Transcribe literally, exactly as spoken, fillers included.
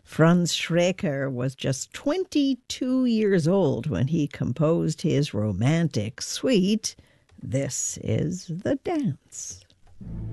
Franz Schreker was just twenty-two years old when he composed his romantic suite. This is The Dance.